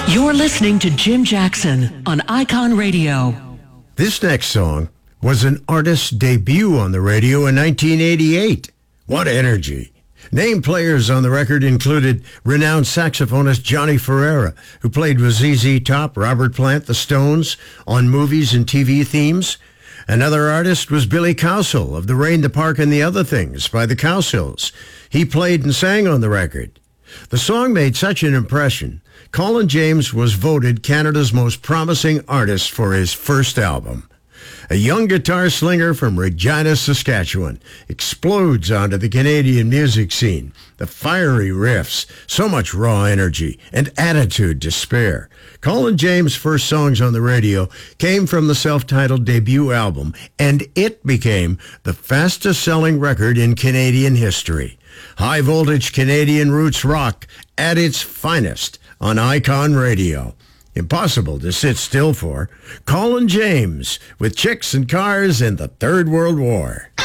You're listening to Jim Jackson on Icon Radio. This next song was an artist's debut on the radio in 1988. What energy! Named players on the record included renowned saxophonist Johnny Ferreira, who played with ZZ Top, Robert Plant, the Stones on movies and TV themes. Another artist was Billy Cowsill of The Rain, the Park, and the Other Things by the Cowsills. He played and sang on the record. The song made such an impression, Colin James was voted Canada's most promising artist for his first album. A young guitar slinger from Regina, Saskatchewan, explodes onto the Canadian music scene. The fiery riffs, so much raw energy, and attitude to spare. Colin James' first songs on the radio came from the self-titled debut album, and it became the fastest-selling record in Canadian history. High-voltage Canadian roots rock at its finest on Icon Radio. Impossible to sit still for. Colin James with Chicks and Cars and the Third World War.